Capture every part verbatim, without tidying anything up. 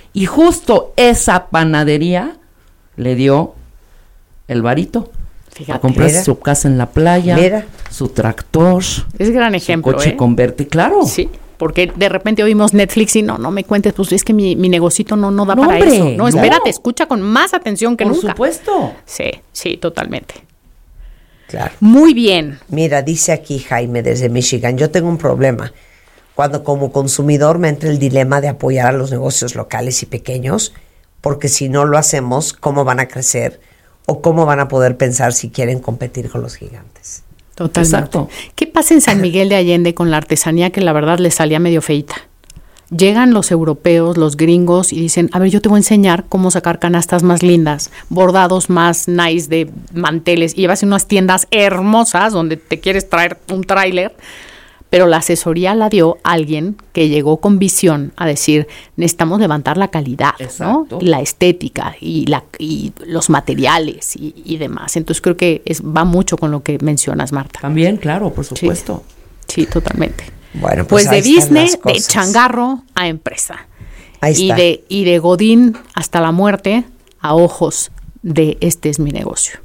Y justo esa panadería le dio el varito. Fíjate. A comprarse su casa en la playa, Mira. su tractor, es gran ejemplo, su coche ¿eh? converte, claro. Sí, porque de repente oímos Netflix y no, no me cuentes, pues es que mi, mi negocito no, no da No, para hombre, eso. No, no. espérate, escucha con más atención que Por nunca. supuesto. Sí, sí, totalmente. Claro. Muy bien. Mira, dice aquí Jaime desde Michigan, yo tengo un problema. Cuando como consumidor me entra el dilema de apoyar a los negocios locales y pequeños, porque si no lo hacemos, ¿cómo van a crecer? ¿O cómo van a poder pensar si quieren competir con los gigantes? Totalmente. Exacto. ¿Qué pasa en San Miguel de Allende con la artesanía que la verdad le salía medio feita? Llegan los europeos, los gringos y dicen, a ver, yo te voy a enseñar cómo sacar canastas más lindas, bordados más nice de manteles. Y llevas unas tiendas hermosas donde te quieres traer un tráiler, pero la asesoría la dio alguien que llegó con visión a decir, necesitamos levantar la calidad, ¿no? La estética y, la, y los materiales y, y demás. Entonces creo que es, va mucho con lo que mencionas, Marta. También, claro, por supuesto. Sí, sí, totalmente. Bueno, pues, Pues de ahí están business, las de cosas. changarro a empresa. Ahí Y está. de, y de godín hasta la muerte a ojos de este es mi negocio.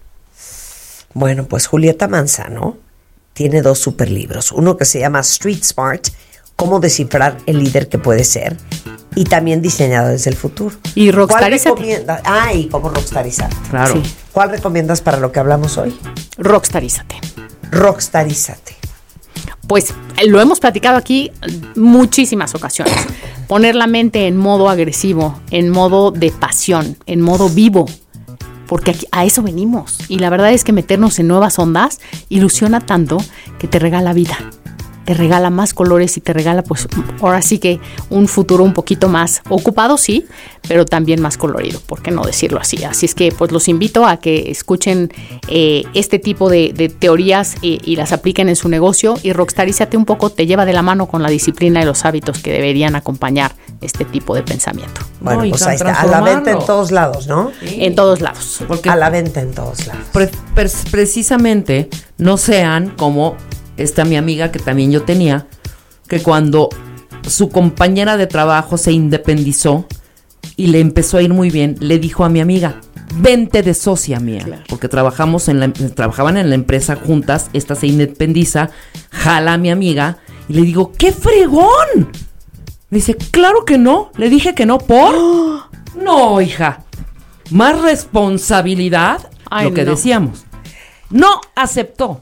Bueno, pues Julieta Manzano tiene dos super libros. Uno que se llama Street Smart, cómo descifrar el líder que puede ser, y también Diseñadores del futuro. Y ¿Cuál rockstarízate. recomiendas? Ah, y cómo rockstarizar. Claro. Sí. ¿Cuál recomiendas para lo que hablamos hoy? Rockstarízate. Rockstarizate. Pues eh, lo hemos platicado aquí muchísimas ocasiones. Poner la mente en modo agresivo, en modo de pasión, en modo vivo. Porque aquí, a eso venimos. Y la verdad es que meternos en nuevas ondas ilusiona tanto que te regala vida. Te regala más colores y te regala, pues, ahora sí que un futuro un poquito más ocupado, sí, pero también más colorido, ¿por qué no decirlo así? Así es que, pues, los invito a que escuchen eh, este tipo de, de teorías y, y las apliquen en su negocio. Y Rockstarízate un poco te lleva de la mano con la disciplina y los hábitos que deberían acompañar este tipo de pensamiento. Bueno, No, y pues tra- ahí está. A la venta en transformarlo. todos lados, ¿no? Sí. En todos lados. Porque A la venta en todos lados. pre- pre- precisamente no sean como esta mi amiga que también yo tenía, que cuando su compañera de trabajo se independizó y le empezó a ir muy bien, le dijo a mi amiga, vente de socia mía, Claro. porque trabajamos en la, trabajaban en la empresa juntas, esta se independiza, jala a mi amiga y le digo, ¡qué fregón! Dice, claro que no, le dije que no, ¿por? No, hija, más responsabilidad, Ay, lo que no. decíamos. No aceptó.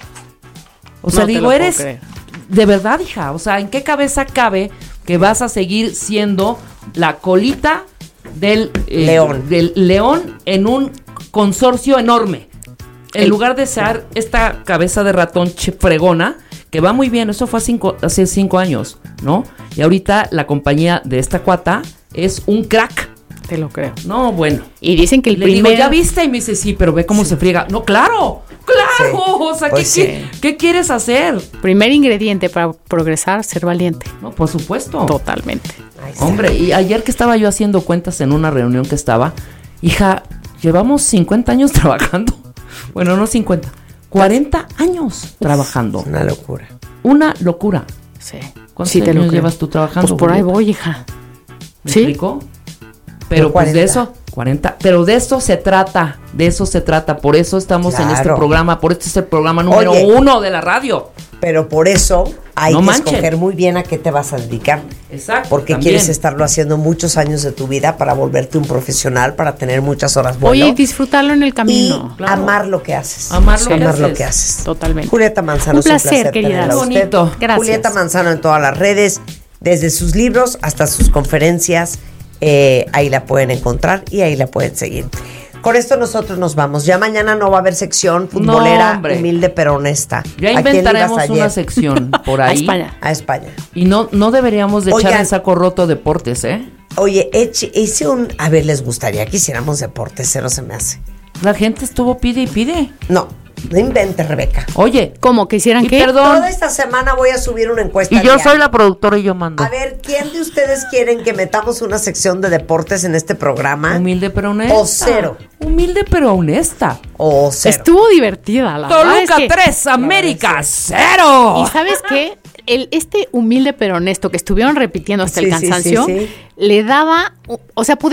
O sea, No te lo digo, puedo eres creer. de verdad, hija. O sea, ¿en qué cabeza cabe que vas a seguir siendo la colita del eh, León. del león en un consorcio enorme? En El- lugar de ser esta cabeza de ratón che- fregona, que va muy bien, eso fue hace cinco, hace cinco años, ¿no? Y ahorita la compañía de esta cuata es un crack. Te lo creo. No, bueno. Y dicen que el Le primer... digo, ¿ya viste? Y me dice, sí, pero ve cómo se friega. No, claro, claro. Sí. O sea, Pues ¿qué, sí. qué, qué quieres hacer? Primer ingrediente para progresar, ser valiente. No, por supuesto. Totalmente. Ahí está. Hombre, y ayer que estaba yo haciendo cuentas en una reunión que estaba, hija, llevamos cincuenta años trabajando. Bueno, no cincuenta, cuarenta años trabajando. Una locura. Una locura. Sí. ¿Cuántos Sí, te lo años creo. llevas tú trabajando? Pues por ahí Julieta? voy, hija. ¿Me ¿Sí? explico? Pero Yo pues de cuarenta. eso, cuarenta, pero de eso se trata, de eso se trata, por eso estamos en este Claro. programa, por este es el programa número Oye. uno de la radio. Pero por eso hay No que manchen. escoger muy bien a qué te vas a dedicar. Exacto. Porque también. quieres estarlo haciendo muchos años de tu vida para volverte un profesional, para tener muchas horas vuelo. Oye, disfrutarlo en el y camino. claro. amar lo que haces. Amar lo que Amar lo haces. que haces. Totalmente. Julieta Manzano, Un es placer, querida. tenerla a usted. Bonito. Gracias. Julieta Manzano en todas las redes, desde sus libros hasta sus conferencias, eh, ahí la pueden encontrar y ahí la pueden seguir. Con esto nosotros nos vamos. Ya mañana no va a haber sección futbolera, No, hombre. humilde pero honesta. Ya ¿A quién le ibas inventaremos ayer? una sección por A ahí. España. A España. Y no, no deberíamos de echar Oigan. en saco roto deportes, ¿eh? Oye, eche- hice un... A ver, ¿les gustaría que hiciéramos deportes? Cero se me hace. La gente estuvo pide y pide. No, no inventes, Rebeca. Oye, ¿Cómo? ¿Que hicieran y qué? perdón. Toda esta semana voy a subir una encuesta. Y yo diaria. soy la productora y yo mando. A ver, ¿quién de ustedes quieren que metamos una sección de deportes en este programa? Humilde pero honesta. O cero. Humilde pero honesta. O cero. Estuvo divertida, la verdad es Toluca que- tres, América cero. Y ¿sabes qué? El, este humilde pero honesto que estuvieron repitiendo hasta el Sí, sí, sí, cansancio, sí. le daba, o sea,